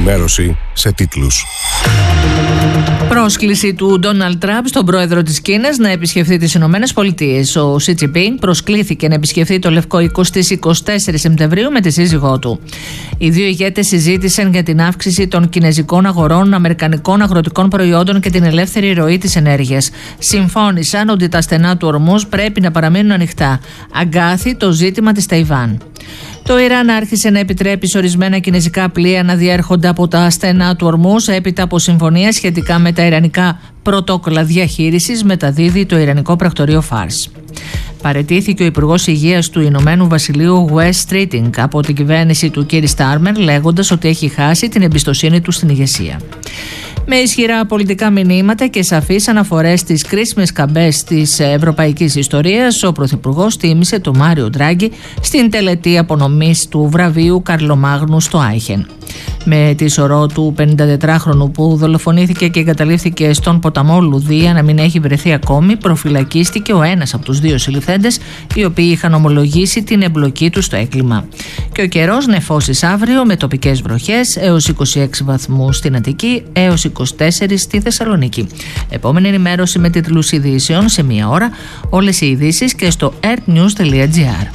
ενημέρωση σε τίτλους. Πρόσκληση του Ντόναλντ Τραμπ στον πρόεδρο της Κίνας να επισκεφθεί τις Ηνωμένες Πολιτείες. Ο Σι Τζινπίνγκ προσκλήθηκε να επισκεφθεί το Λευκό Οίκο στις 24 Σεπτεμβρίου με τη σύζυγό του. Οι δύο ηγέτες συζήτησαν για την αύξηση των κινεζικών αγορών αμερικανικών αγροτικών προϊόντων και την ελεύθερη ροή της ενέργειας. Συμφώνησαν ότι τα στενά του ορμούς πρέπει να παραμείνουν ανοιχτά. Αγκάθι το ζήτημα της Ταϊβάν. Το Ιράν άρχισε να επιτρέπει σε ορισμένα κινεζικά πλοία να διέρχονται από τα στενά του ορμούς έπειτα από συμφωνία σχετικά με τα ιρανικά πρωτόκολλα διαχείρισης, μεταδίδει το ιρανικό πρακτορείο Φάρς. Παραιτήθηκε ο Υπουργός Υγείας του Ηνωμένου Βασιλείου Wes Streeting από την κυβέρνηση του Κίρ Στάρμερ, λέγοντας ότι έχει χάσει την εμπιστοσύνη του στην ηγεσία. Με ισχυρά πολιτικά μηνύματα και σαφείς αναφορές στις κρίσιμες καμπές της ευρωπαϊκής ιστορίας, ο Πρωθυπουργός τίμησε τον Μάριο Ντράγκη στην τελετή απονομής του βραβείου Καρλομάγνου στο Άιχεν. Με τη σωρό του 54χρονου που δολοφονήθηκε και εγκαταλείφθηκε στον ποταμό Λουδία να μην έχει βρεθεί ακόμη, προφυλακίστηκε ο ένας από τους δύο συλληφθέντες, οι οποίοι είχαν ομολογήσει την εμπλοκή τους στο έγκλημα. Και ο καιρός νεφώσεις αύριο με τοπικές βροχές έως 26 βαθμούς στην Αττική, έως 24 στη Θεσσαλονίκη. Επόμενη ενημέρωση με τίτλους ειδήσεων σε μία ώρα, όλες οι ειδήσεις και στο earthnews.gr.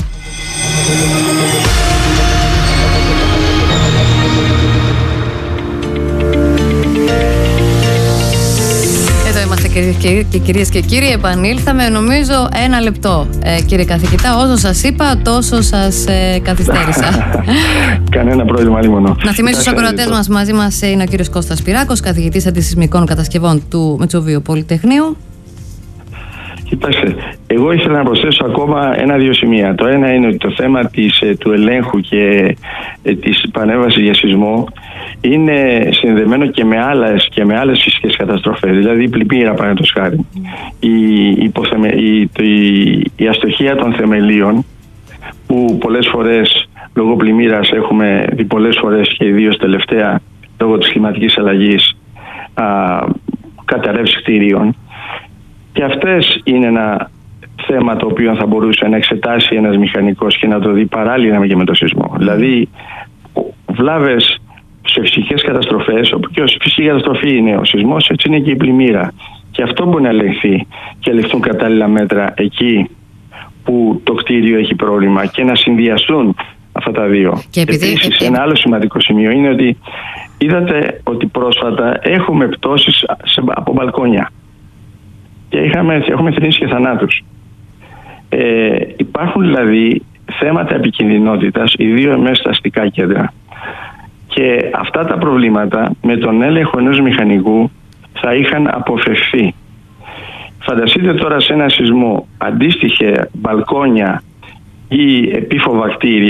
Και κυρίες και κύριοι, επανήλθαμε νομίζω ένα λεπτό. Κύριε καθηγητά, όσο σας είπα τόσο σας καθυστέρησα. Κανένα πρόβλημα λίμωνο. Να θυμίσω στους ακροατές μας, μαζί μας είναι ο κύριος Κώστας Πυράκος, καθηγητής αντισυσμικών κατασκευών του Μετσοβίου Πολυτεχνείου. Κοιτάξτε, εγώ ήθελα να προσθέσω ακόμα ένα-δύο σημεία. Το ένα είναι ότι το θέμα του ελέγχου και της πανέβασης για σεισμό είναι συνδεμένο και με άλλες φυσικές καταστροφές. Δηλαδή η πλημμύρα, παραδείγματος χάρη, η αστοχία των θεμελίων, που πολλές φορές λόγω πλημμύρας έχουμε δει πολλές φορές και ιδίως τελευταία λόγω της κλιματικής αλλαγής καταρρεύσεις κτηρίων. Και αυτές είναι ένα θέμα το οποίο θα μπορούσε να εξετάσει ένας μηχανικός και να το δει παράλληλα και με το σεισμό. Δηλαδή βλάβες σε φυσικές καταστροφές, όπου και φυσική καταστροφή είναι ο σεισμός, έτσι είναι και η πλημμύρα. Και αυτό μπορεί να ελεγχθεί και ληφθούν κατάλληλα μέτρα εκεί που το κτίριο έχει πρόβλημα και να συνδυαστούν αυτά τα δύο. Και επίσης, ένα άλλο σημαντικό σημείο είναι ότι είδατε ότι πρόσφατα έχουμε πτώσεις από μπαλκόνια και έχουμε θρηνήσει και θανάτους. Υπάρχουν δηλαδή θέματα επικινδυνότητας, ιδίως μέσα στα αστικά κέντρα. Και αυτά τα προβλήματα με τον έλεγχο ενός μηχανικού θα είχαν αποφευθεί. Φανταστείτε τώρα σε ένα σεισμό αντίστοιχε μπαλκόνια ή επίφοβα κτίρια